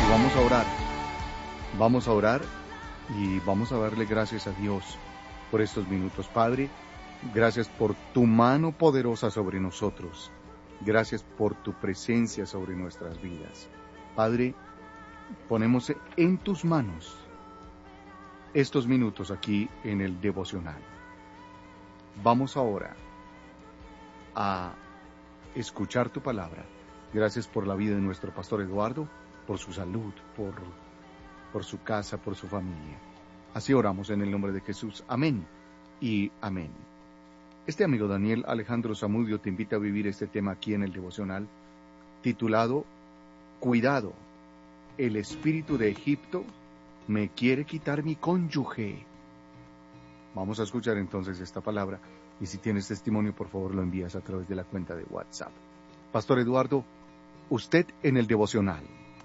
Vamos a orar. Vamos a orar y vamos a darle gracias a Dios por estos minutos. Padre, gracias por tu mano poderosa sobre nosotros. Gracias por tu presencia sobre nuestras vidas. Padre, ponemos en tus manos estos minutos aquí en el devocional. Vamos ahora a escuchar tu palabra. Gracias por la vida de nuestro pastor Eduardo, por su salud, por su casa, por su familia. Así oramos en el nombre de Jesús. Amén y amén. Este amigo Daniel Alejandro Zamudio te invita a vivir este tema aquí en el devocional, titulado Cuidado, el espíritu de Egipto me quiere quitar mi cónyuge. Vamos a escuchar entonces esta palabra, y si tienes testimonio, por favor lo envías a través de la cuenta de WhatsApp. Pastor Eduardo, usted en el devocional.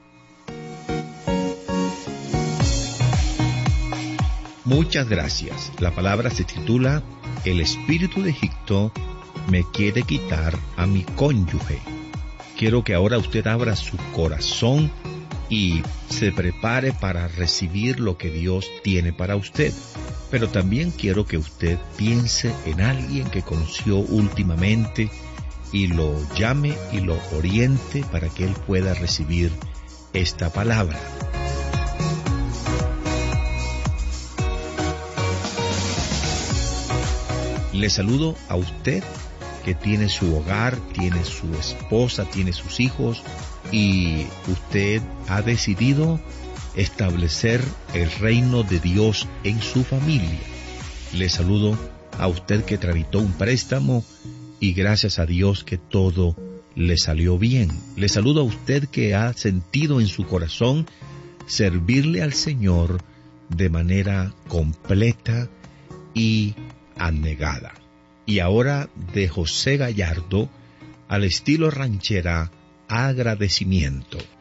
Muchas gracias. La palabra se titula El espíritu de Egipto me quiere quitar a mi cónyuge. Quiero que ahora usted abra su corazón y se prepare para recibir lo que Dios tiene para usted. Pero también quiero que usted piense en alguien que conoció últimamente y lo llame y lo oriente para que él pueda recibir esta palabra. Le saludo a usted que tiene su hogar, tiene su esposa, tiene sus hijos y usted ha decidido establecer el reino de Dios en su familia. Le saludo a usted que tramitó un préstamo y gracias a Dios que todo le salió bien. Le saludo a usted que ha sentido en su corazón servirle al Señor de manera completa y anegada. Y ahora de José Gallardo, al estilo ranchera, agradecimiento.